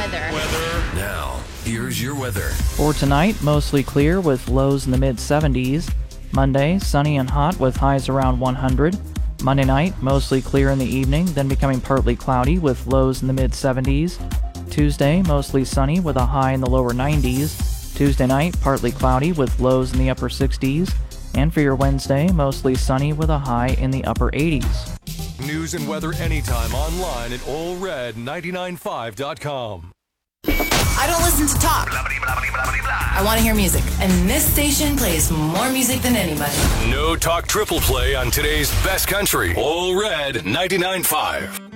weather. Now, here's your weather. For tonight, mostly clear with lows in the mid-70s. Monday, sunny and hot with highs around 100. Monday night, mostly clear in the evening, then becoming partly cloudy with lows in the mid-70s. Tuesday, mostly sunny with a high in the lower 90s. Tuesday night, partly cloudy with lows in the upper 60s. And for your Wednesday, mostly sunny with a high in the upper 80s. News and weather anytime online at allred995.com. I don't listen to talk. I want to hear music. And this station plays more music than anybody. No talk triple play on today's best country. All Red 99.5.